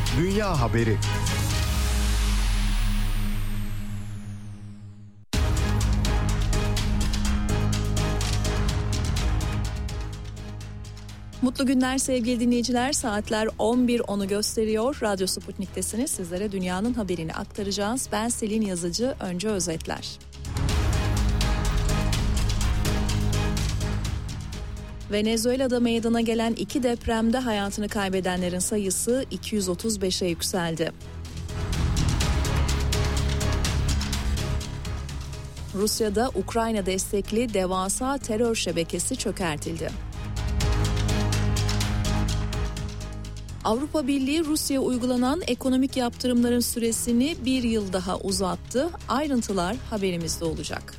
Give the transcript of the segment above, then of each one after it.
Dünya Haberi. Mutlu günler sevgili dinleyiciler. Saatler 11.10'u gösteriyor. Radyo Sputnik'tesiniz. Sizlere dünyanın haberini aktaracağız. Ben Selin Yazıcı. Önce özetler. Venezuela'da meydana gelen 2 depremde hayatını kaybedenlerin sayısı 235'e yükseldi. Rusya'da Ukrayna destekli devasa terör şebekesi çökertildi. Avrupa Birliği Rusya'ya uygulanan ekonomik yaptırımların süresini bir yıl daha uzattı. Ayrıntılar haberimizde olacak.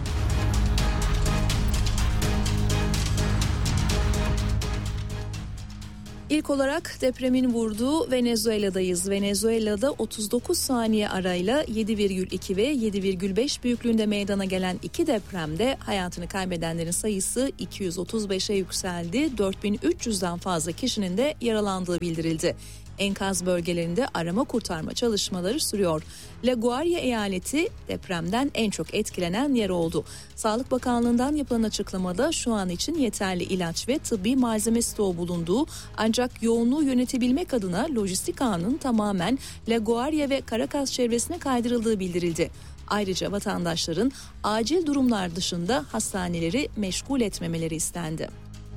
İlk olarak depremin vurduğu Venezuela'dayız. Venezuela'da 39 saniye arayla 7,2 ve 7,5 büyüklüğünde meydana gelen 2 depremde hayatını kaybedenlerin sayısı 235'e yükseldi. 4.300'den fazla kişinin de yaralandığı bildirildi. Enkaz bölgelerinde arama kurtarma çalışmaları sürüyor. La Guaira eyaleti depremden en çok etkilenen yer oldu. Sağlık Bakanlığı'ndan yapılan açıklamada şu an için yeterli ilaç ve tıbbi malzeme stoğu bulunduğu, ancak yoğunluğu yönetebilmek adına lojistik ağının tamamen La Guaira ve Caracas çevresine kaydırıldığı bildirildi. Ayrıca vatandaşların acil durumlar dışında hastaneleri meşgul etmemeleri istendi.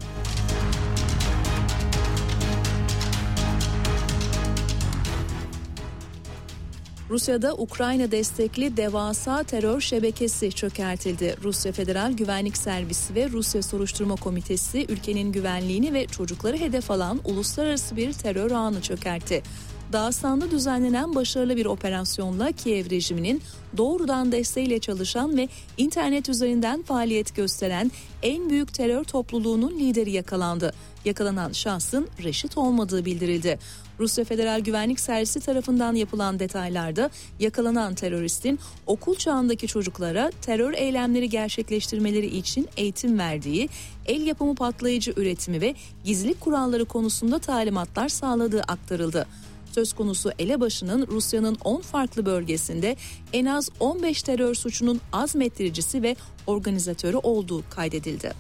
Rusya'da Ukrayna destekli devasa terör şebekesi çökertildi. Rusya Federal Güvenlik Servisi ve Rusya Soruşturma Komitesi ülkenin güvenliğini ve çocukları hedef alan uluslararası bir terör ağını çökertti. Dağıstan'da düzenlenen başarılı bir operasyonla Kiev rejiminin doğrudan desteğiyle çalışan ve internet üzerinden faaliyet gösteren en büyük terör topluluğunun lideri yakalandı. Yakalanan şahsın reşit olmadığı bildirildi. Rusya Federal Güvenlik Servisi tarafından yapılan detaylarda yakalanan teröristin okul çağındaki çocuklara terör eylemleri gerçekleştirmeleri için eğitim verdiği, el yapımı patlayıcı üretimi ve gizlilik kuralları konusunda talimatlar sağladığı aktarıldı. Söz konusu elebaşının Rusya'nın 10 farklı bölgesinde en az 15 terör suçunun azmettiricisi ve organizatörü olduğu kaydedildi.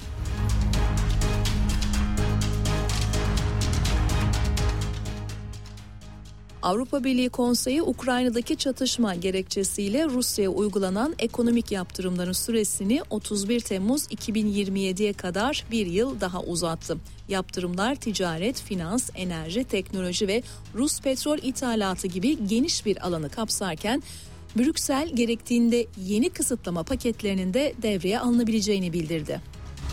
Avrupa Birliği Konseyi Ukrayna'daki çatışma gerekçesiyle Rusya'ya uygulanan ekonomik yaptırımların süresini 31 Temmuz 2027'ye kadar bir yıl daha uzattı. Yaptırımlar ticaret, finans, enerji, teknoloji ve Rus petrol ithalatı gibi geniş bir alanı kapsarken Brüksel gerektiğinde yeni kısıtlama paketlerinin de devreye alınabileceğini bildirdi.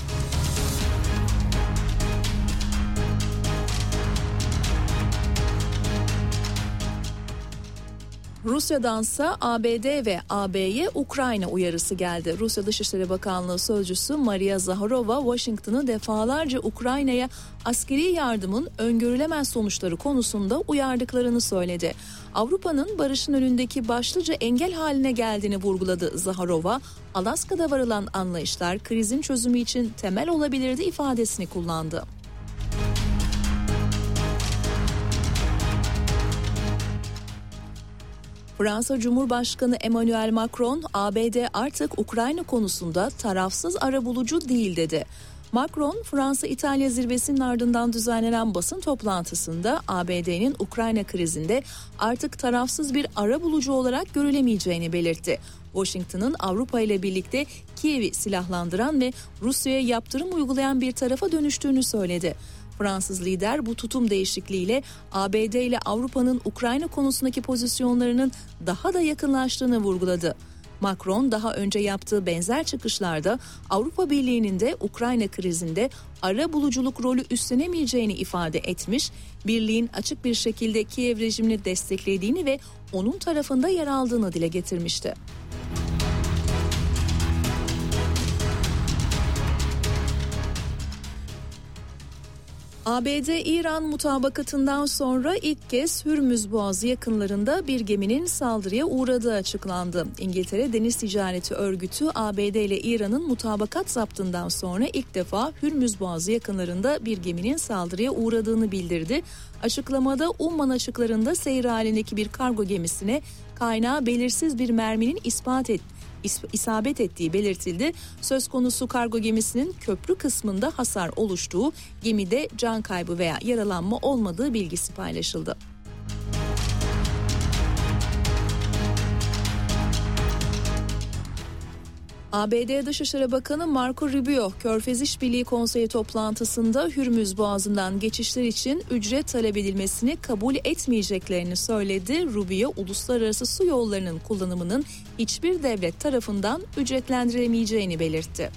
Rusya'dansa ABD ve AB'ye Ukrayna uyarısı geldi. Rusya Dışişleri Bakanlığı Sözcüsü Maria Zakharova, Washington'ı defalarca Ukrayna'ya askeri yardımın öngörülemez sonuçları konusunda uyardıklarını söyledi. Avrupa'nın barışın önündeki başlıca engel haline geldiğini vurguladı Zakharova. Alaska'da varılan anlayışlar krizin çözümü için temel olabilirdi ifadesini kullandı. Fransa Cumhurbaşkanı Emmanuel Macron, ABD artık Ukrayna konusunda tarafsız arabulucu değil dedi. Macron, Fransa-İtalya zirvesinin ardından düzenlenen basın toplantısında ABD'nin Ukrayna krizinde artık tarafsız bir arabulucu olarak görülemeyeceğini belirtti. Washington'ın Avrupa ile birlikte Kiev'i silahlandıran ve Rusya'ya yaptırım uygulayan bir tarafa dönüştüğünü söyledi. Fransız lider bu tutum değişikliğiyle ABD ile Avrupa'nın Ukrayna konusundaki pozisyonlarının daha da yakınlaştığını vurguladı. Macron daha önce yaptığı benzer çıkışlarda Avrupa Birliği'nin de Ukrayna krizinde arabuluculuk rolü üstlenemeyeceğini ifade etmiş, birliğin açık bir şekilde Kiev rejimini desteklediğini ve onun tarafında yer aldığını dile getirmişti. ABD-İran mutabakatından sonra ilk kez Hürmüz Boğazı yakınlarında bir geminin saldırıya uğradığı açıklandı. İngiltere Deniz Ticareti Örgütü ABD ile İran'ın mutabakat zaptından sonra ilk defa Hürmüz Boğazı yakınlarında bir geminin saldırıya uğradığını bildirdi. Açıklamada Umman açıklarında seyir halindeki bir kargo gemisine kaynağı belirsiz bir merminin isabet ettiği belirtildi. Söz konusu kargo gemisinin köprü kısmında hasar oluştuğu, gemide can kaybı veya yaralanma olmadığı bilgisi paylaşıldı. ABD Dışişleri Bakanı Marco Rubio, Körfez İşbirliği Konseyi toplantısında Hürmüz Boğazı'ndan geçişler için ücret talep edilmesini kabul etmeyeceklerini söyledi. Rubio, uluslararası su yollarının kullanımının hiçbir devlet tarafından ücretlendirilmeyeceğini belirtti.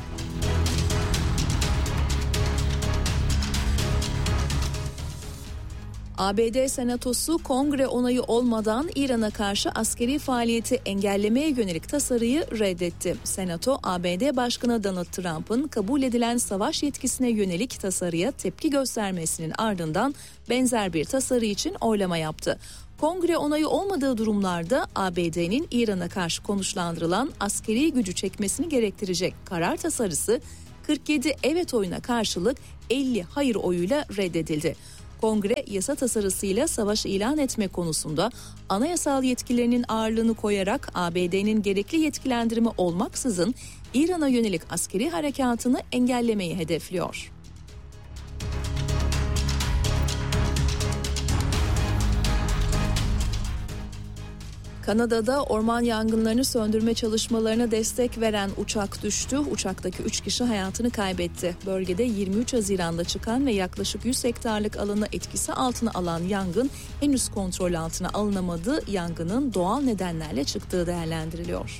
ABD Senatosu kongre onayı olmadan İran'a karşı askeri faaliyeti engellemeye yönelik tasarıyı reddetti. Senato, ABD Başkanı Donald Trump'ın kabul edilen savaş yetkisine yönelik tasarıya tepki göstermesinin ardından benzer bir tasarı için oylama yaptı. Kongre onayı olmadığı durumlarda ABD'nin İran'a karşı konuşlandırılan askeri gücü çekmesini gerektirecek karar tasarısı 47 evet oyuna karşılık 50 hayır oyuyla reddedildi. Kongre yasa tasarısıyla savaş ilan etme konusunda anayasal yetkilerinin ağırlığını koyarak ABD'nin gerekli yetkilendirme olmaksızın İran'a yönelik askeri harekatını engellemeyi hedefliyor. Kanada'da orman yangınlarını söndürme çalışmalarına destek veren uçak düştü. Uçaktaki 3 kişi hayatını kaybetti. Bölgede 23 Haziran'da çıkan ve yaklaşık 100 hektarlık alanı etkisi altına alan yangın henüz kontrol altına alınamadı. Yangının doğal nedenlerle çıktığı değerlendiriliyor.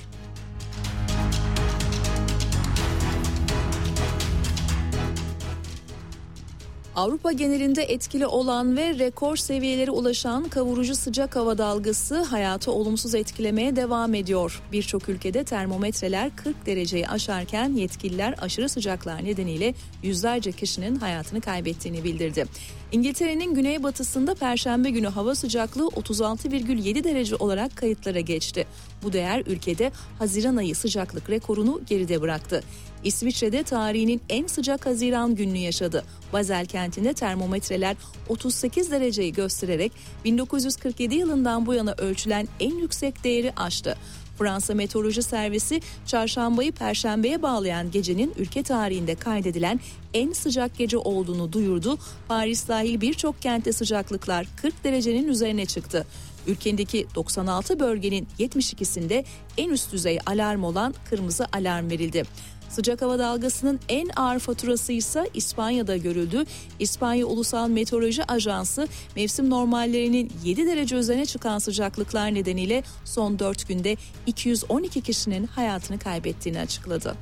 Avrupa genelinde etkili olan ve rekor seviyelere ulaşan kavurucu sıcak hava dalgası hayatı olumsuz etkilemeye devam ediyor. Birçok ülkede termometreler 40 dereceyi aşarken yetkililer aşırı sıcaklar nedeniyle yüzlerce kişinin hayatını kaybettiğini bildirdi. İngiltere'nin güneybatısında Perşembe günü hava sıcaklığı 36,7 derece olarak kayıtlara geçti. Bu değer ülkede Haziran ayı sıcaklık rekorunu geride bıraktı. İsviçre'de tarihinin en sıcak Haziran gününü yaşadı. Basel kentinde termometreler 38 dereceyi göstererek 1947 yılından bu yana ölçülen en yüksek değeri aştı. Fransa Meteoroloji Servisi çarşambayı perşembeye bağlayan gecenin ülke tarihinde kaydedilen en sıcak gece olduğunu duyurdu. Paris dahil birçok kentte sıcaklıklar 40 derecenin üzerine çıktı. Ülkedeki 96 bölgenin 72'sinde en üst düzey alarm olan kırmızı alarm verildi. Sıcak hava dalgasının en ağır faturası ise İspanya'da görüldü. İspanya Ulusal Meteoroloji Ajansı mevsim normallerinin 7 derece üzerine çıkan sıcaklıklar nedeniyle son 4 günde 212 kişinin hayatını kaybettiğini açıkladı.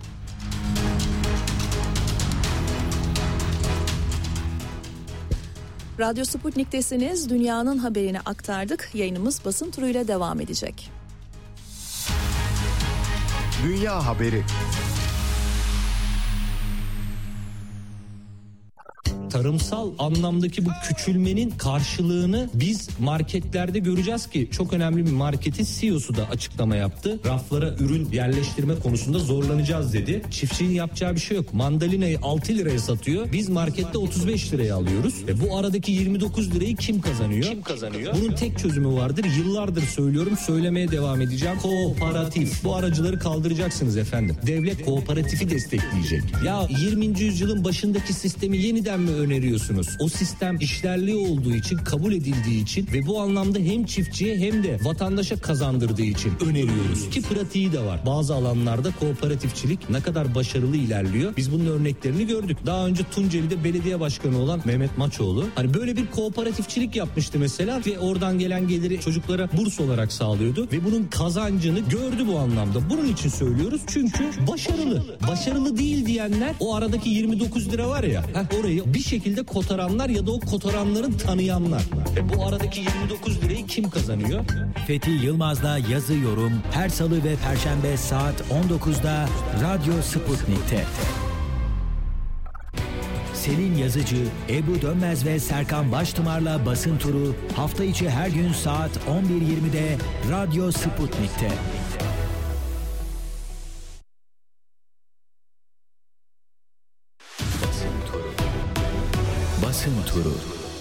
Radyo Sputnik'tesiniz. Dünyanın haberini aktardık. Yayınımız basın turuyla devam edecek. Dünya haberi. Tarımsal anlamdaki bu küçülmenin karşılığını biz marketlerde göreceğiz ki çok önemli bir marketin CEO'su da açıklama yaptı. Raflara ürün yerleştirme konusunda zorlanacağız dedi. Çiftçinin yapacağı bir şey yok. Mandalinayı 6 liraya satıyor. Biz markette 35 liraya alıyoruz. Bu aradaki 29 lirayı kim kazanıyor? Bunun tek çözümü vardır. Yıllardır söylüyorum, söylemeye devam edeceğim. Kooperatif. Bu aracıları kaldıracaksınız efendim. Devlet kooperatifi destekleyecek. Ya 20. yüzyılın başındaki sistemi yeniden mi öneriyorsunuz? O sistem işlerli olduğu için, kabul edildiği için ve bu anlamda hem çiftçiye hem de vatandaşa kazandırdığı için öneriyoruz. Ki pratiği de var. Bazı alanlarda kooperatifçilik ne kadar başarılı ilerliyor. Biz bunun örneklerini gördük. Daha önce Tunceli'de belediye başkanı olan Mehmet Maçoğlu hani böyle bir kooperatifçilik yapmıştı mesela ve oradan gelen geliri çocuklara burs olarak sağlıyordu ve bunun kazancını gördü bu anlamda. Bunun için söylüyoruz çünkü başarılı. Başarılı değil diyenler o aradaki 29 lira var ya orayı bir şekilde kotaranlar ya da o kotaranların tanıyanlar. Bu aradaki 29 lirayı kim kazanıyor? Fethi Yılmaz'la Yazı Yorum her salı ve perşembe saat 19'da Radyo Sputnik'te. Selin Yazıcı, Ebru Dönmez ve Serkan Baştımar'la Basın Turu hafta içi her gün saat 11.20'de Radyo Sputnik'te. Basın Turu.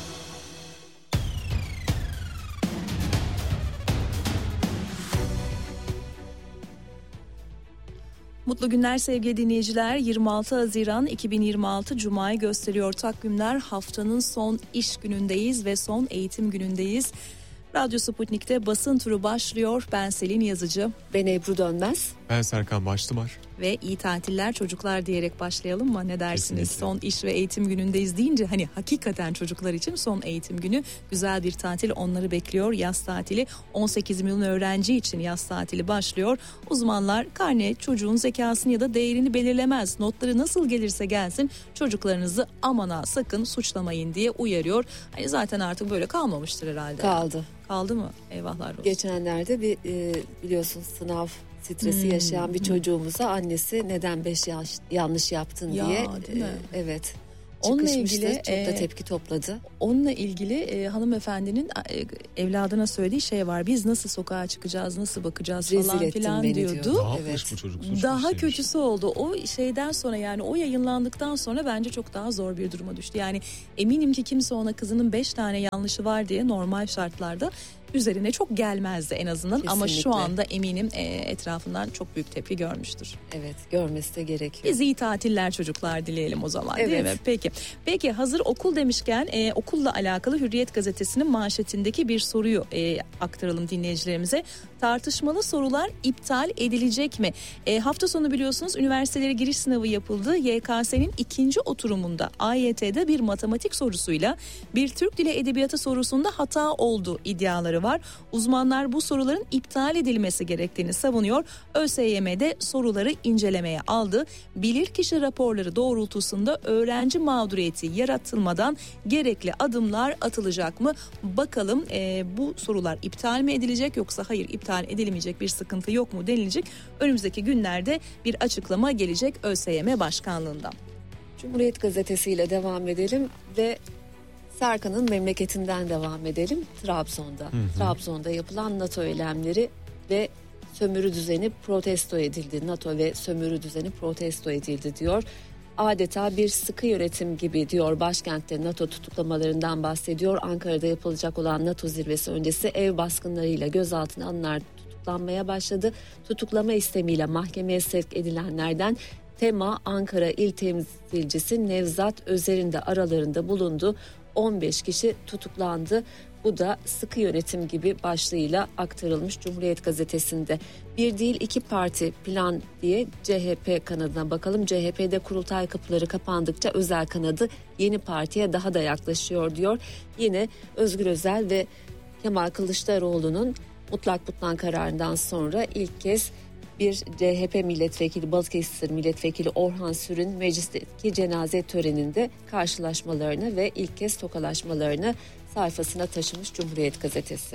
Mutlu günler sevgili dinleyiciler. 26 Haziran 2026 Cuma'yı gösteriyor takvimler. Haftanın son iş günündeyiz ve son eğitim günündeyiz. Radyo Sputnik'te basın turu başlıyor. Ben Selin Yazıcı. Ben Ebru Dönmez. Ben Serkan Baştımar. Ve iyi tatiller çocuklar diyerek başlayalım mı? Ne dersiniz? Kesinlikle. Son iş ve eğitim günündeyiz deyince hani hakikaten çocuklar için son eğitim günü, güzel bir tatil onları bekliyor. Yaz tatili, 18 milyon öğrenci için yaz tatili başlıyor. Uzmanlar karne çocuğun zekasını ya da değerini belirlemez. Notları nasıl gelirse gelsin çocuklarınızı aman ha sakın suçlamayın diye uyarıyor. Hani zaten artık böyle kalmamıştır herhalde. Kaldı. Kaldı mı? Eyvahlar olsun. Geçenlerde bir biliyorsun sınav stresi yaşayan bir çocuğumuza annesi neden 5 yanlış yaptın Ya, diye değil mi? evet Onunla çıkışmıştı. ilgili, Çok da tepki topladı. Onunla ilgili hanımefendinin evladına söylediği şey var. Biz nasıl sokağa çıkacağız, nasıl bakacağız Rezil falan ettin filan beni diyordu. diyordu. Ne yapmış Evet. bu çocuk? Suç mu Daha işlemiş? kötüsü oldu. O şeyden sonra, yani o yayınlandıktan sonra bence çok daha zor bir duruma düştü. Yani eminim ki kimse ona kızının 5 tane yanlışı var diye normal şartlarda üzerine çok gelmezdi en azından. Ama şu Kesinlikle. anda eminim etrafından çok büyük tepki görmüştür. Evet, görmesi de gerekiyor. Biz iyi tatiller çocuklar dileyelim o zaman, değil Evet. mi? Peki hazır okul demişken okulla alakalı Hürriyet gazetesinin manşetindeki bir soruyu aktaralım dinleyicilerimize. Tartışmalı sorular iptal edilecek mi? Hafta sonu biliyorsunuz üniversitelere giriş sınavı yapıldı. YKS'nin ikinci oturumunda AYT'de bir matematik sorusuyla bir Türk Dili Edebiyatı sorusunda hata oldu iddiaları var. Uzmanlar bu soruların iptal edilmesi gerektiğini savunuyor. ÖSYM'de soruları incelemeye aldı. Bilirkişi raporları doğrultusunda öğrenci mağduriyeti yaratılmadan gerekli adımlar atılacak mı? Bakalım bu sorular iptal mi edilecek, yoksa hayır iptal edilmeyecek, bir sıkıntı yok mu denilecek. Önümüzdeki günlerde bir açıklama gelecek ÖSYM Başkanlığından. Cumhuriyet gazetesiyle devam edelim ve Serkan'ın memleketinden devam edelim. Trabzon'da. Trabzon'da yapılan NATO eylemleri ve sömürü düzeni protesto edildi. NATO ve sömürü düzeni protesto edildi diyor. Adeta bir sıkı yönetim gibi diyor. Başkentte NATO tutuklamalarından bahsediyor. Ankara'da yapılacak olan NATO zirvesi öncesi ev baskınlarıyla gözaltına alınanlar tutuklanmaya başladı. Tutuklama istemiyle mahkemeye sevk edilenlerden Tema Ankara İl Temsilcisi Nevzat Özer'in de aralarında bulundu. 15 kişi tutuklandı. Bu da sıkı yönetim gibi başlığıyla aktarılmış Cumhuriyet gazetesinde. Bir değil iki parti plan diye CHP kanadına bakalım. CHP'de kurultay kapıları kapandıkça Özel kanadı yeni partiye daha da yaklaşıyor diyor. Yine Özgür Özel ve Kemal Kılıçdaroğlu'nun mutlak butlan kararından sonra ilk kez bir CHP milletvekili, Balıkesir milletvekili Orhan Sür'ün meclisteki cenaze töreninde karşılaşmalarını ve ilk kez tokalaşmalarını sayfasına taşımış Cumhuriyet gazetesi.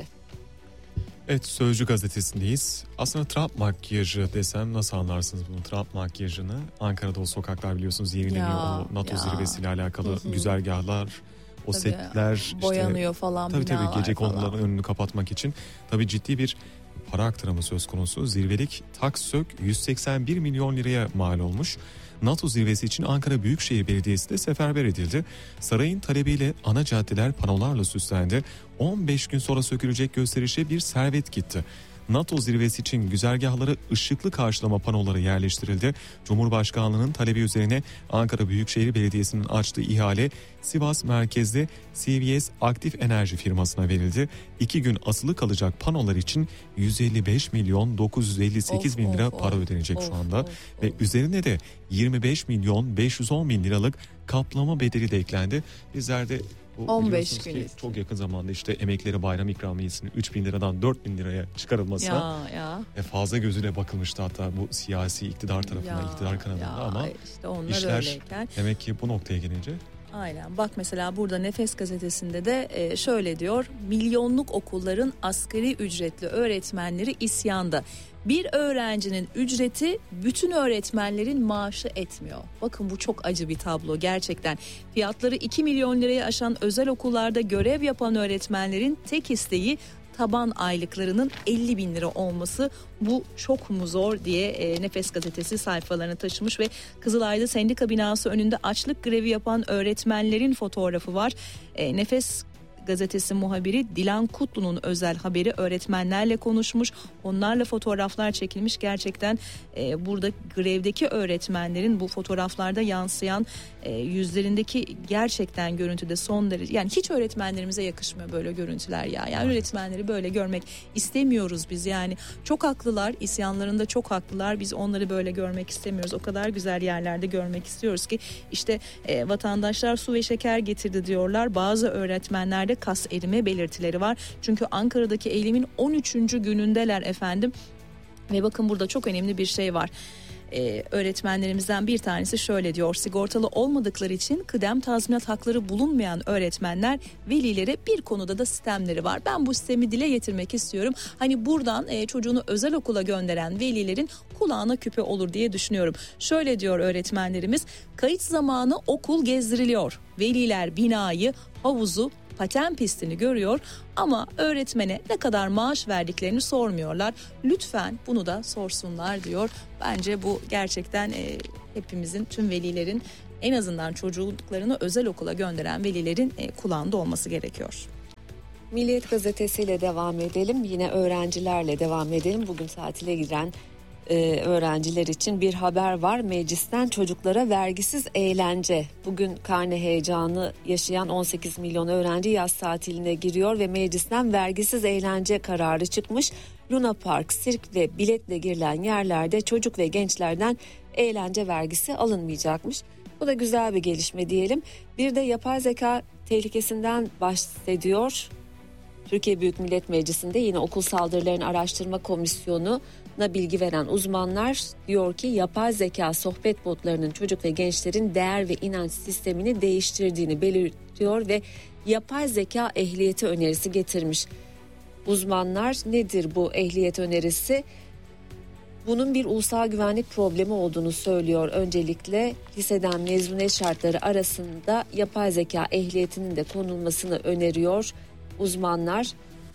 Evet, Sözcü gazetesindeyiz. Aslında Trump makyajı desem nasıl anlarsınız bunu, Trump makyajını? Ankara'da o sokaklar biliyorsunuz yenileniyor, Ya, o NATO ya. zirvesiyle alakalı güzergahlar, o Tabii, setler boyanıyor falan, tabii binalar gece falan. konuların önünü kapatmak için tabii ciddi bir para aktarımı söz konusu. Zirvelik TAKSÖK 181 milyon liraya mal olmuş. NATO zirvesi için Ankara Büyükşehir Belediyesi de seferber edildi. Sarayın talebiyle ana caddeler panolarla süslendi. 15 gün sonra sökülecek gösterişe bir servet gitti. NATO zirvesi için güzergahlara ışıklı karşılama panoları yerleştirildi. Cumhurbaşkanlığının talebi üzerine Ankara Büyükşehir Belediyesi'nin açtığı ihale Sivas merkezli CVS Aktif Enerji firmasına verildi. 2 gün asılı kalacak panolar için 155 milyon 958 bin lira para ödenecek şu anda. Ve üzerine de 25 milyon 510 bin liralık kaplama bedeli de eklendi. Bizler de 15 gün ki çok yakın zamanda işte emeklilere bayram ikramiyesinin 3 bin liradan 4 bin liraya çıkarılmasına fazla gözüyle bakılmıştı hatta bu siyasi iktidar tarafından, iktidar kanadında, ama işte onlar işler öyleyken demek ki bu noktaya gelince Aynen. Bak mesela burada Nefes gazetesinde de şöyle diyor. Milyonluk okulların asgari ücretli öğretmenleri isyanda. Bir öğrencinin ücreti bütün öğretmenlerin maaşı etmiyor. Bakın bu çok acı bir tablo gerçekten. Fiyatları 2 milyon lirayı aşan özel okullarda görev yapan öğretmenlerin tek isteği taban aylıklarının 50 bin lira olması. Bu çok mu zor diye Nefes gazetesi sayfalarına taşımış ve Kızılay'da sendika binası önünde açlık grevi yapan öğretmenlerin fotoğrafı var. Nefes gazetesi muhabiri Dilan Kutlu'nun özel haberi, öğretmenlerle konuşmuş. Onlarla fotoğraflar çekilmiş. Gerçekten burada grevdeki öğretmenlerin bu fotoğraflarda yansıyan yüzlerindeki gerçekten görüntüde son derece, yani hiç öğretmenlerimize yakışmıyor böyle görüntüler ya. Yani öğretmenleri böyle görmek istemiyoruz biz yani. Çok haklılar, isyanlarında çok haklılar. Biz onları böyle görmek istemiyoruz. O kadar güzel yerlerde görmek istiyoruz ki işte vatandaşlar su ve şeker getirdi diyorlar. Bazı öğretmenlerde kas erime belirtileri var. Çünkü Ankara'daki eylemin 13. günündeler efendim. Ve bakın burada çok önemli bir şey var. Öğretmenlerimizden bir tanesi şöyle diyor: sigortalı olmadıkları için kıdem tazminat hakları bulunmayan öğretmenler, velilere bir konuda da sistemleri var. Ben bu sistemi dile getirmek istiyorum. Hani buradan çocuğunu özel okula gönderen velilerin kulağına küpe olur diye düşünüyorum. Şöyle diyor öğretmenlerimiz: kayıt zamanı okul gezdiriliyor. Veliler binayı, havuzu, paten pistini görüyor ama öğretmene ne kadar maaş verdiklerini sormuyorlar. Lütfen bunu da sorsunlar diyor. Bence bu gerçekten hepimizin, tüm velilerin, en azından çocuklarını özel okula gönderen velilerin kulağında olması gerekiyor. Milliyet gazetesiyle devam edelim. Yine öğrencilerle devam edelim. Bugün tatile giden öğrenciler için bir haber var. Meclisten çocuklara vergisiz eğlence. Bugün karne heyecanı yaşayan 18 milyon öğrenci yaz tatiline giriyor ve meclisten vergisiz eğlence kararı çıkmış. Luna Park, sirk ve biletle girilen yerlerde çocuk ve gençlerden eğlence vergisi alınmayacakmış. Bu da güzel bir gelişme diyelim. Bir de yapay zeka tehlikesinden bahsediyor. Türkiye Büyük Millet Meclisi'nde yine Okul Saldırılarını Araştırma Komisyonu'na bilgi veren uzmanlar diyor ki yapay zeka sohbet botlarının çocuk ve gençlerin değer ve inanç sistemini değiştirdiğini belirtiyor ve yapay zeka ehliyeti önerisi getirmiş. Uzmanlar nedir bu ehliyet önerisi? Bunun bir ulusal güvenlik problemi olduğunu söylüyor. Öncelikle liseden mezuniyet şartları arasında yapay zeka ehliyetinin de konulmasını öneriyor uzmanlar.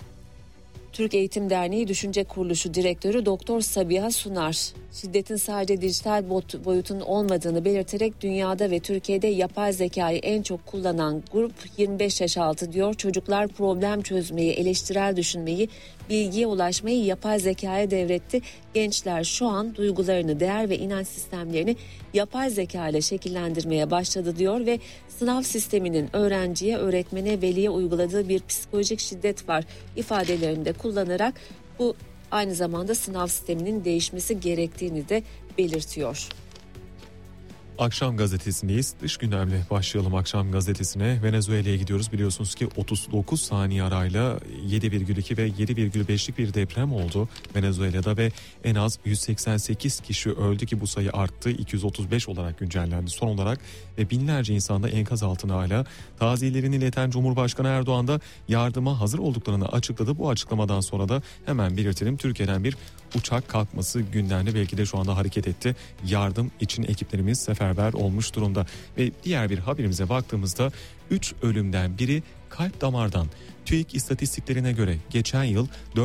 Türk Eğitim Derneği Düşünce Kuruluşu Direktörü Doktor Sabiha Sunar, şiddetin sadece dijital boyutunun olmadığını belirterek dünyada ve Türkiye'de yapay zekayı en çok kullanan grup 25 yaş altı diyor. Çocuklar problem çözmeyi, eleştirel düşünmeyi, bilgiye ulaşmayı yapay zekaya devretti. Gençler şu an duygularını, değer ve inanç sistemlerini yapay zeka ile şekillendirmeye başladı diyor ve sınav sisteminin öğrenciye, öğretmene, veliye uyguladığı bir psikolojik şiddet var ifadelerini de kullanarak bu aynı zamanda sınav sisteminin değişmesi gerektiğini de belirtiyor. Akşam gazetesindeyiz. Dış gündemle başlayalım akşam gazetesine. Venezuela'ya gidiyoruz. Biliyorsunuz ki 39 saniye arayla 7,2 ve 7,5'lik bir deprem oldu Venezuela'da ve en az 188 kişi öldü ki bu sayı arttı. 235 olarak güncellendi son olarak ve binlerce insan da enkaz altına hala. Taziyelerini ileten Cumhurbaşkanı Erdoğan da yardıma hazır olduklarını açıkladı. Bu açıklamadan sonra da hemen belirtelim, Türkiye'den bir uçak kalkması gündemde, belki de şu anda hareket etti. Yardım için ekiplerimiz seferber olmuş durumda. Ve diğer bir haberimize baktığımızda 3 ölümden biri kalp damardan. TÜİK istatistiklerine göre geçen yıl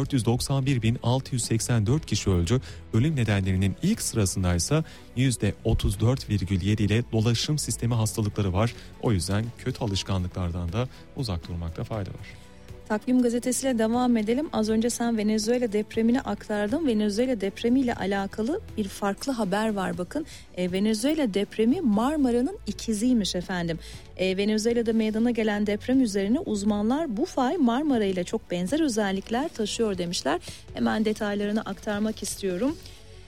491.684 kişi öldü. Ölüm nedenlerinin ilk sırasındaysa %34,7 ile dolaşım sistemi hastalıkları var. O yüzden kötü alışkanlıklardan da uzak durmakta fayda var. Takvim gazetesiyle devam edelim. Az önce sen Venezuela depremini aktardın. Venezuela depremiyle alakalı bir farklı haber var bakın. Venezuela depremi Marmara'nın ikiziymiş efendim. Venezuela'da meydana gelen deprem üzerine uzmanlar bu fay Marmara ile çok benzer özellikler taşıyor demişler. Hemen detaylarını aktarmak istiyorum.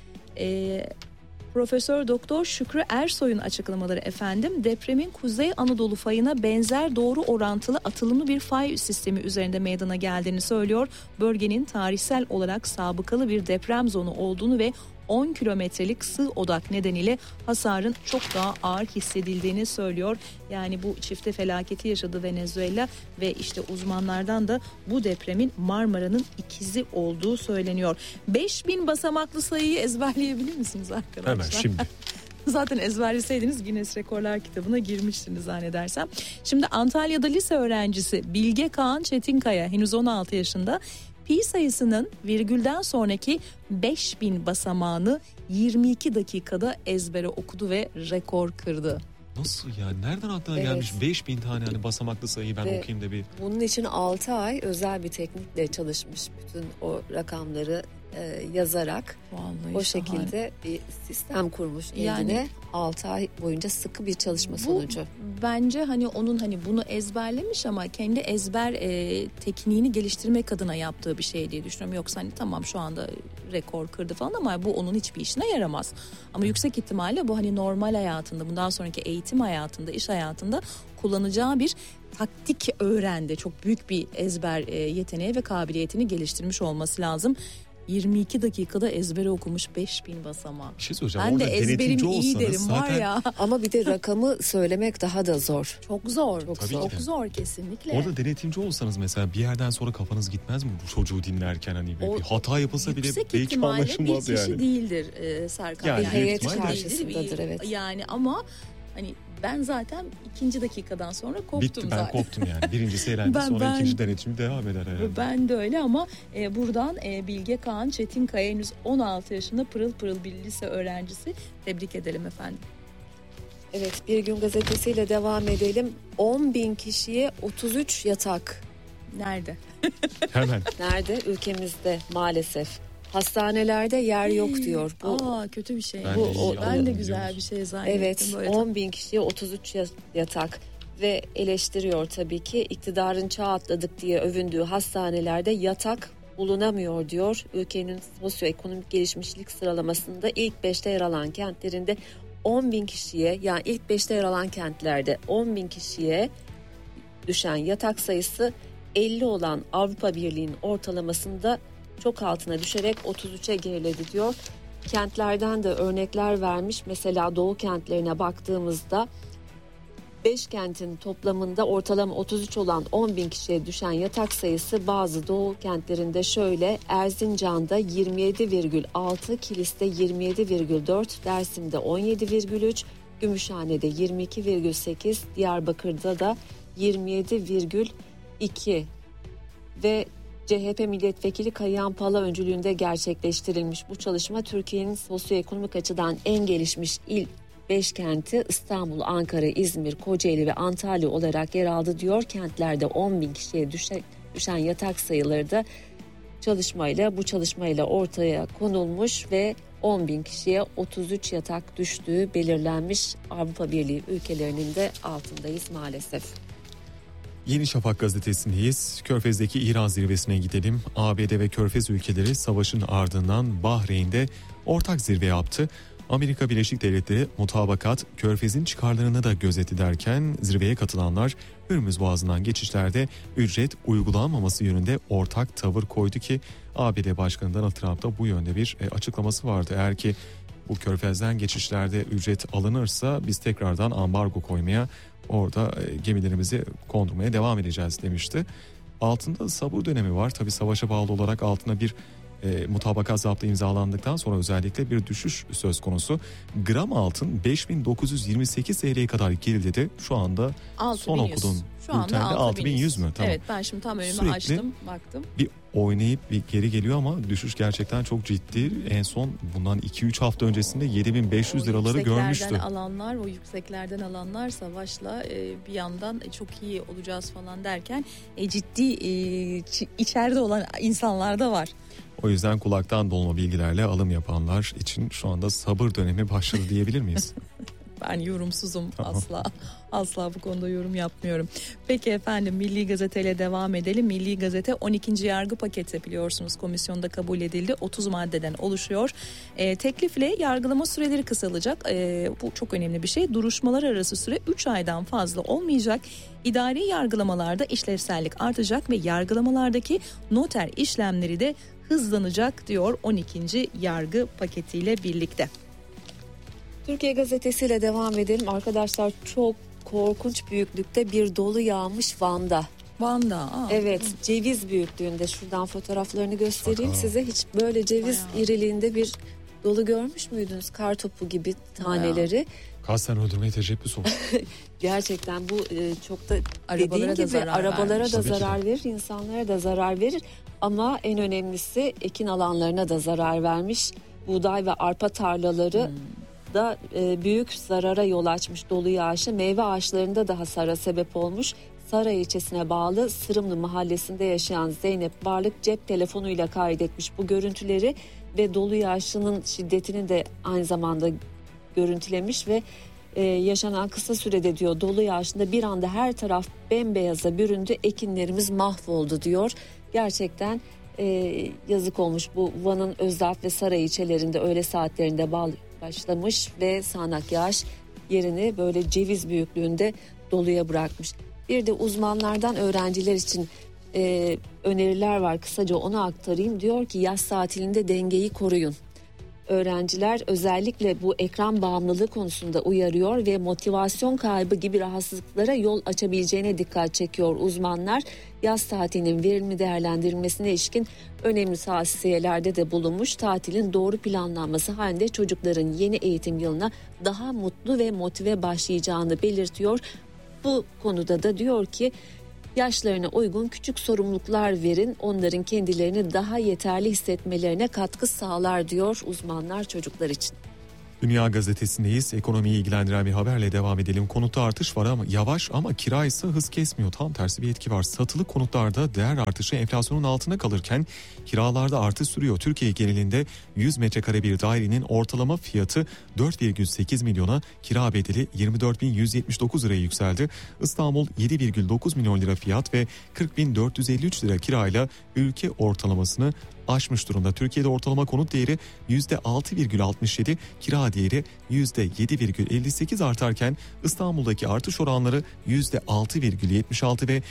Profesör Doktor Şükrü Ersoy'un açıklamaları efendim. Depremin Kuzey Anadolu fayına benzer doğru orantılı atılımlı bir fay sistemi üzerinde meydana geldiğini söylüyor. Bölgenin tarihsel olarak sabıkalı bir deprem zonu olduğunu ve 10 kilometrelik sığ odak nedeniyle hasarın çok daha ağır hissedildiğini söylüyor. Yani bu çifte felaketi yaşadı Venezuela ve işte uzmanlardan da bu depremin Marmara'nın ikizi olduğu söyleniyor. 5000 basamaklı sayıyı ezberleyebilir misiniz arkadaşlar? Hemen şimdi. Zaten ezberleseydiniz Guinness Rekorlar kitabına girmiştiniz zannedersem. Şimdi Antalya'da lise öğrencisi Bilge Kaan Çetinkaya henüz 16 yaşında pi sayısının virgülden sonraki 5000 basamağını 22 dakikada ezbere okudu ve rekor kırdı. Nasıl ya? Nereden aklına Evet. gelmiş 5000 tane hani basamaklı sayıyı ben Ve okuyayım da bir. Bunun için 6 ay özel bir teknikle çalışmış. Bütün o rakamları yazarak Vallahi o şahane. şekilde bir sistem kurmuş kendine. Yani 6 ay boyunca sıkı bir çalışma sonucu. Bence hani onun hani bunu ezberlemiş ama kendi ezber tekniğini geliştirmek adına yaptığı bir şey diye düşünüyorum. Yoksa hani tamam şu anda rekor kırdı falan ama bu onun hiçbir işine yaramaz. Ama yüksek ihtimalle bu hani normal hayatında, bundan sonraki eğitim hayatında, iş hayatında kullanacağı bir taktik öğrendi. Çok büyük bir ezber yeteneği ve kabiliyetini geliştirmiş olması lazım. 22 dakikada ezbere okumuş 5000 basamağı. Bir şey söyleyeceğim. Ben de Orada ezberim denetimci iyi olsanız derim var zaten ya. Ama bir de rakamı söylemek daha da zor. Çok zor. Tabii Çok ki. zor kesinlikle. orada denetimci olsanız mesela bir yerden sonra kafanız gitmez mi bu çocuğu dinlerken hani bir hata yapılsa bile yüksek belki ihtimalle bir anlaşılmaz kişi yani. değildir Serkan. Yani Bir heyet büyük ihtimalle. karşısındadır, evet. Yani ama hani ben zaten ikinci dakikadan sonra koptum Bitti ben zaten. koptum yani. Birincisi elendi sonra Ben- ikinci denetim devam eder herhalde. Ben de öyle ama buradan Bilge Kaan Çetinkaya henüz 16 yaşında pırıl pırıl bir lise öğrencisi, tebrik edelim efendim. Evet, Bir Gün Gazetesi'yle devam edelim. 10.000 kişiye 33 yatak. Nerede? Hemen. Nerede? Ülkemizde maalesef. Hastanelerde yer yok diyor. Bu Kötü bir şey. Ben de iyi Ben de anladım, güzel biliyor bir musun? şey zannettim. evet, Böyle 10.000 kişiye 33 yatak ve eleştiriyor tabii ki iktidarın çağ atladık diye övündüğü hastanelerde yatak bulunamıyor diyor. Ülkenin sosyoekonomik gelişmişlik sıralamasında ilk 5'te yer alan kentlerinde 10.000 kişiye, yani ilk 5'te yer alan kentlerde 10.000 kişiye düşen yatak sayısı 50 olan Avrupa Birliği'nin ortalamasında çok altına düşerek 33'e geriledi diyor. Kentlerden de örnekler vermiş. Mesela Doğu kentlerine baktığımızda 5 kentin toplamında ortalama 33 olan 10.000 kişiye düşen yatak sayısı bazı Doğu kentlerinde şöyle: Erzincan'da 27,6, Kilis'te 27,4, Dersim'de 17,3, Gümüşhane'de 22,8, Diyarbakır'da da 27,2 ve CHP milletvekili Kayhan Pala öncülüğünde gerçekleştirilmiş bu çalışma Türkiye'nin sosyoekonomik açıdan en gelişmiş il 5 kenti İstanbul, Ankara, İzmir, Kocaeli ve Antalya olarak yer aldı diyor. Kentlerde 10.000 kişiye düşen yatak sayıları da bu çalışmayla ortaya konulmuş ve 10.000 kişiye 33 yatak düştüğü belirlenmiş. Avrupa Birliği ülkelerinin de altındayız maalesef. Yeni Şafak gazetesindeyiz. Körfez'deki İran zirvesine gidelim. ABD ve Körfez ülkeleri savaşın ardından Bahreyn'de ortak zirve yaptı. Amerika Birleşik Devletleri mutabakat Körfez'in çıkarlarını da gözetti derken zirveye katılanlar Hürmüz Boğazı'ndan geçişlerde ücret uygulanmaması yönünde ortak tavır koydu ki ABD Başkanı Donald Trump da bu yönde bir açıklaması vardı. Eğer ki bu Körfez'den geçişlerde ücret alınırsa biz tekrardan ambargo koymaya, orada gemilerimizi kondurmaya devam edeceğiz demişti. Altında sabır dönemi var. Tabii savaşa bağlı olarak altına bir mutabakat zaptı imzalandıktan sonra özellikle bir düşüş söz konusu. Gram altın 5.928 TL'ye kadar geriledi. Şu anda 6100. son okuduğum Şu anda bültende 6.100 mü? Tamam. Evet, ben şimdi tam önümü Sürekli açtım, baktım. Bir oynayıp bir geri geliyor ama düşüş gerçekten çok ciddi. En son bundan 2-3 hafta öncesinde 7.500 liraları görmüştü. O yükseklerden alanlar savaşla bir yandan çok iyi olacağız falan derken ciddi içeride olan insanlar da var. O yüzden kulaktan dolma bilgilerle alım yapanlar için şu anda sabır dönemi başladı diyebilir miyiz? Ben yorumsuzum, Tamam. asla bu konuda yorum yapmıyorum. Peki efendim, Milli Gazete ile devam edelim. Milli Gazete 12. yargı paketi biliyorsunuz komisyonda kabul edildi. 30 maddeden oluşuyor. Teklifle yargılama süreleri kısalacak. Bu çok önemli bir şey. Duruşmalar arası süre 3 aydan fazla olmayacak. İdari yargılamalarda işlevsellik artacak ve yargılamalardaki noter işlemleri de hızlanacak diyor 12. yargı paketiyle birlikte. Türkiye Gazetesi'yle devam edelim. Arkadaşlar, çok korkunç büyüklükte bir dolu yağmış Van'da. Van'da. Evet, ceviz büyüklüğünde. Şuradan fotoğraflarını göstereyim Bakalım. size. Hiç böyle ceviz iriliğinde bir dolu görmüş müydünüz? Kar topu gibi taneleri. Kasten öldürmeye teşebbüs olur. Gerçekten bu çok da Arabalara dediğin da gibi zarar arabalara vermiş. da Tabii ki zarar verir, insanlara da zarar verir. Ama en önemlisi ekin alanlarına da zarar vermiş. Buğday ve arpa tarlaları da büyük zarara yol açmış dolu yağışı. Meyve ağaçlarında da hasara sebep olmuş. Saray ilçesine bağlı Sırımlı mahallesinde yaşayan Zeynep Varlık cep telefonuyla kaydetmiş bu görüntüleri ve dolu yağışının şiddetini de aynı zamanda görüntülemiş ve yaşanan kısa sürede diyor dolu yağışında bir anda her taraf bembeyaza büründü, ekinlerimiz mahvoldu diyor. Gerçekten yazık olmuş. Bu Van'ın Özalp ve Saray ilçelerinde öğle saatlerinde başlamış ve sağanak yağış yerini böyle ceviz büyüklüğünde doluya bırakmış. Bir de uzmanlardan öğrenciler için öneriler var, kısaca onu aktarayım. Diyor ki yaz tatilinde dengeyi koruyun. Öğrenciler özellikle bu ekran bağımlılığı konusunda uyarıyor ve motivasyon kaybı gibi rahatsızlıklara yol açabileceğine dikkat çekiyor uzmanlar. Yaz tatilinin verimli değerlendirilmesine ilişkin önemli tavsiyelerde de bulunmuş. Tatilin doğru planlanması halinde çocukların yeni eğitim yılına daha mutlu ve motive başlayacağını belirtiyor. Bu konuda da diyor ki yaşlarına uygun küçük sorumluluklar verin, onların kendilerini daha yeterli hissetmelerine katkı sağlar diyor uzmanlar çocuklar için. Dünya Gazetesi'ndeyiz. Ekonomiyi ilgilendiren bir haberle devam edelim. Konutta artış var ama yavaş, ama kira ise hız kesmiyor. Tam tersi bir etki var. Satılı konutlarda değer artışı enflasyonun altında kalırken kiralarda artış sürüyor. Türkiye genelinde 100 metrekare bir dairenin ortalama fiyatı 4,8 milyona, kira bedeli 24.179 liraya yükseldi. İstanbul 7,9 milyon lira fiyat ve 40.453 lira kirayla ülke ortalamasını aşmış durumda. Türkiye'de ortalama konut değeri %6,67, kira değeri %7,58 artarken İstanbul'daki artış oranları %6,76 ve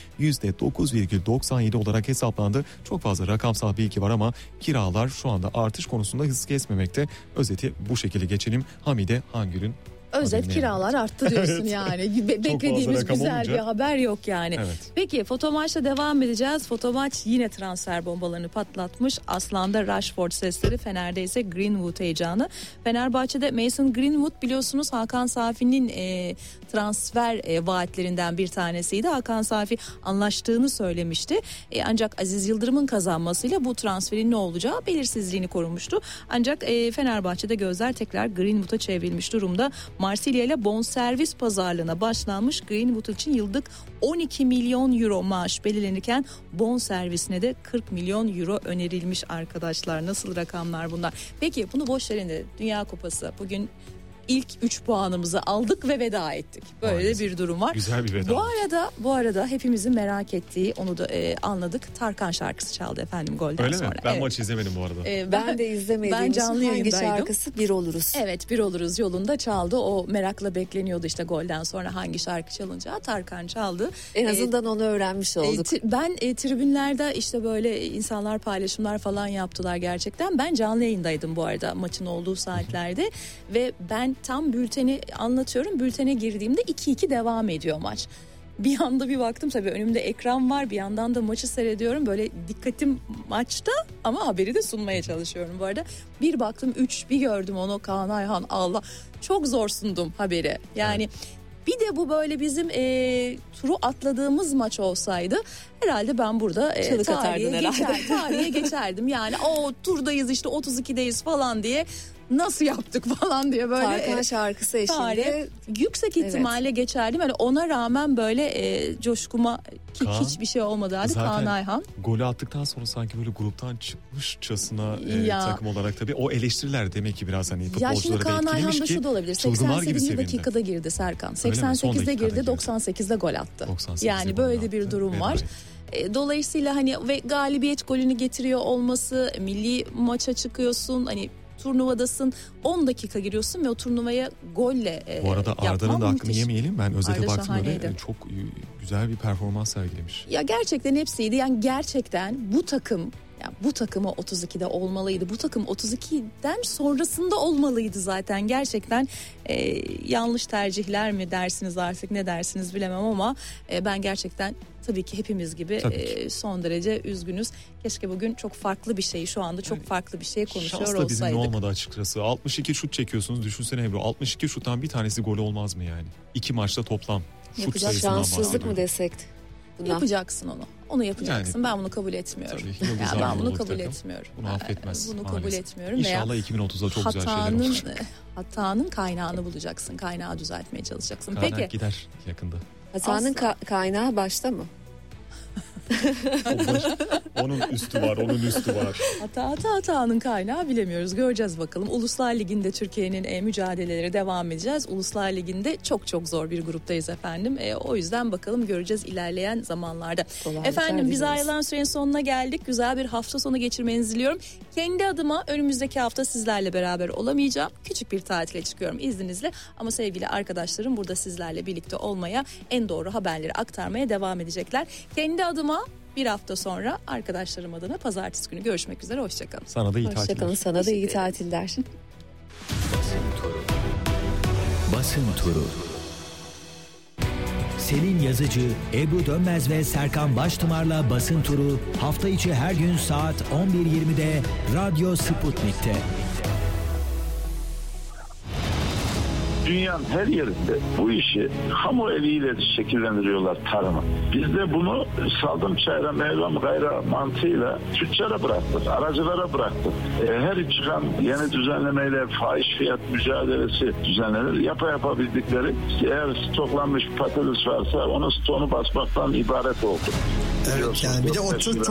%9,97 olarak hesaplandı. Çok fazla rakamsal bilgi var ama kiralar şu anda artış konusunda hız kesmemekte. Özeti bu şekilde geçelim. Hamide Hangül'ün Özet kiralar arttı diyorsun yani. Beklediğimiz rakam güzel olunca. bir haber yok yani. Evet. Peki Fotomaç'la devam edeceğiz. Fotomaç yine transfer bombalarını patlatmış. Aslan'da Rashford sesleri, Fener'de ise Greenwood heyecanı. Fenerbahçe'de Mason Greenwood biliyorsunuz Hakan Safi'nin transfer vaatlerinden bir tanesiydi. Hakan Safi anlaştığını söylemişti. Ancak Aziz Yıldırım'ın kazanmasıyla bu transferin ne olacağı belirsizliğini korumuştu. Ancak Fenerbahçe'de gözler tekrar Greenwood'a çevrilmiş durumda. Marsilya ile bonservis pazarlığına başlanmış. Greenwood için yıllık 12 milyon euro maaş belirlenirken bonservisine de 40 milyon euro önerilmiş arkadaşlar. Nasıl rakamlar bunlar? Peki bunu boş verin de Dünya Kupası bugün ilk 3 puanımızı aldık ve veda ettik. Böyle de bir durum var. Güzel bir veda. Bu arada hepimizin merak ettiği, onu da anladık. Tarkan şarkısı çaldı efendim golden Öyle sonra. mi? Ben Evet. maçı izlemedim bu arada. Ben de izlemediğim ben canlı için hangi yayındaydım. şarkısı Bir Oluruz. Evet, Bir Oluruz yolunda çaldı. O merakla bekleniyordu işte golden sonra hangi şarkı çalınca. Tarkan çaldı. En azından onu öğrenmiş olduk. Ben tribünlerde işte böyle insanlar paylaşımlar falan yaptılar gerçekten. Ben canlı yayındaydım bu arada maçın olduğu saatlerde ve ben tam bülteni anlatıyorum. Bültene girdiğimde 2-2 devam ediyor maç. Bir anda bir baktım, tabii önümde ekran var, bir yandan da maçı seyrediyorum. Böyle dikkatim maçta ama haberi de sunmaya çalışıyorum bu arada. Bir baktım 3, bir gördüm onu, Kaan Ayhan, Allah, çok zor sundum haberi. Yani evet. Bir de bu böyle bizim turu atladığımız maç olsaydı herhalde ben burada tarihe geçerdim. Yani o turdayız işte 32'deyiz falan diye nasıl yaptık falan diye böyle. Tarkan şarkısı eşliğinde. Yüksek ihtimalle geçerdim. Yani ona rağmen böyle coşkuma hiçbir şey olmadı. Hadi Zaten Kaan Ayhan. golü attıktan sonra sanki böyle gruptan çıkmışçasına Ya. takım olarak tabii o eleştiriler demek ki biraz hani Ya şimdi futbolcuları da Kaan etkilemiş Ayhan'da ki şu da olabilir. çılgınlar gibi 88. sevindi. dakikada girdi Serkan. Öyle mi? Son 88'de dakikada girdi, girdi. 98'de gol attı. 98'de Yani gol böyle attı. bir durum var. Evet. Dolayısıyla hani ve galibiyet golünü getiriyor olması, milli maça çıkıyorsun, hani turnuvadasın, 10 dakika giriyorsun ve o turnuvaya golle Bu arada Arda'nın da hakkını müthiş. yemeyelim. Ben özete Arda baktım şahaneydi. öyle çok güzel bir performans sergilemiş. Ya gerçekten hepsiydi. Yani gerçekten bu takım, yani bu takıma 32'de olmalıydı. Bu takım 32'den sonrasında olmalıydı zaten. Gerçekten yanlış tercihler mi dersiniz artık, ne dersiniz bilemem ama ben gerçekten tabii ki hepimiz gibi son derece üzgünüz. Keşke bugün çok farklı bir şeyi, şu anda çok farklı bir şey konuşuyor Şans da bizim olsaydık. olmadı açıkçası. 62 şut çekiyorsunuz. Düşünsene Ebru, 62 şuttan bir tanesi gol olmaz mı yani? 2 maçta toplam şut Yapacak sayısından Şanssızlık bahsediyorum. mı desek? Buna. Yapacaksın onu. Onu yapacaksın. Yani, ben bunu kabul etmiyorum. tabii, Yıldız Yani ben Arda bunu olur kabul takım. etmiyorum. Bunu affetmez. Bunu maalesef. kabul etmiyorum. İnşallah Veya 2030'da çok güzel şeyler olur. hatanın kaynağını bulacaksın. Kaynağı düzeltmeye çalışacaksın. Kaynak Peki. gider yakında. Hatanın kaynağı başta mı? Onun üstü var, onun üstü var. Hatanın kaynağı bilemiyoruz. Göreceğiz bakalım. Uluslar Ligi'nde Türkiye'nin mücadeleleri devam edeceğiz. Uluslar Ligi'nde çok çok zor bir gruptayız efendim. O yüzden bakalım, göreceğiz ilerleyen zamanlarda. Efendim biz ayrılan sürenin sonuna geldik. Güzel bir hafta sonu geçirmenizi diliyorum. Kendi adıma önümüzdeki hafta sizlerle beraber olamayacağım. Küçük bir tatile çıkıyorum izninizle. Ama sevgili arkadaşlarım burada sizlerle birlikte olmaya, en doğru haberleri aktarmaya devam edecekler. Kendi adıma bir hafta sonra, arkadaşlarım adına pazartesi günü görüşmek üzere. Hoşçakalın. Sana da iyi tatiller. Hoşçakalın, sana da iyi tatiller. Basın turu. Selin Yazıcı, Ebru Dönmez ve Serkan Baştımar'la Basın Turu hafta içi her gün saat 11.20'de Radyo Sputnik'te. Dünyanın her yerinde bu işi kamu eliyle şekillendiriyorlar, tarımı. Biz de bunu saldım çayra meyvem gayra mantığıyla tüccara bıraktık, aracılara bıraktık. Her çıkan yeni düzenlemeyle fahiş fiyat mücadelesi düzenlenir. Yapabildikleri, eğer stoklanmış patates varsa onun stoğunu basmaktan ibaret oldu. Evet, yani bir de o çok